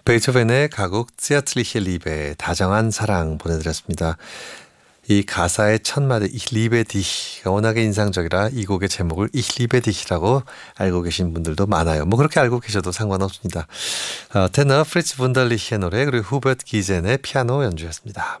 베이토벤의 가곡 Zärtliche Liebe, 다정한 사랑 보내드렸습니다. 이 가사의 첫 마디 Ich liebe dich가 워낙에 인상적이라 이 곡의 제목을 Ich liebe dich라고 알고 계신 분들도 많아요. 뭐 그렇게 알고 계셔도 상관없습니다. 테너 프리츠 분달리히의 노래 그리고 후베트 기젠의 피아노 연주였습니다.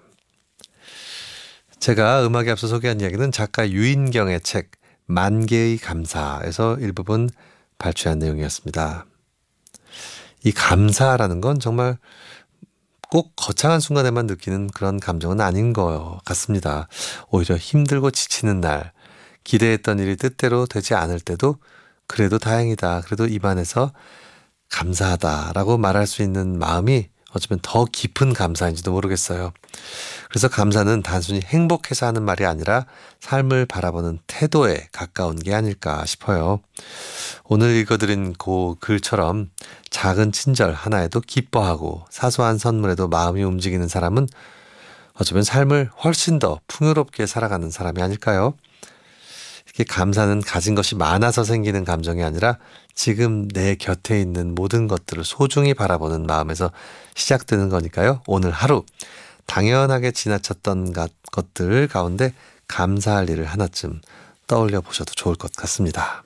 제가 음악에 앞서 소개한 이야기는 작가 유인경의 책 만개의 감사에서 일부분 발췌한 내용이었습니다. 이 감사라는 건 정말 꼭 거창한 순간에만 느끼는 그런 감정은 아닌 것 같습니다. 오히려 힘들고 지치는 날, 기대했던 일이 뜻대로 되지 않을 때도 그래도 다행이다, 그래도 입안에서 감사하다라고 말할 수 있는 마음이 어쩌면 더 깊은 감사인지도 모르겠어요. 그래서 감사는 단순히 행복해서 하는 말이 아니라 삶을 바라보는 태도에 가까운 게 아닐까 싶어요. 오늘 읽어드린 그 글처럼 작은 친절 하나에도 기뻐하고 사소한 선물에도 마음이 움직이는 사람은 어쩌면 삶을 훨씬 더 풍요롭게 살아가는 사람이 아닐까요? 이렇게 감사는 가진 것이 많아서 생기는 감정이 아니라 지금 내 곁에 있는 모든 것들을 소중히 바라보는 마음에서 시작되는 거니까요. 오늘 하루 당연하게 지나쳤던 것들 가운데 감사할 일을 하나쯤 떠올려 보셔도 좋을 것 같습니다.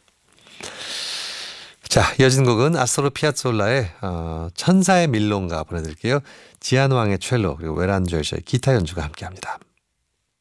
자, 이어진 곡은 아스토로 피아zz올라의 천사의 밀론가 보내드릴게요. 지안 왕의 첼로 그리고 웨란 조이저의 기타 연주가 함께합니다.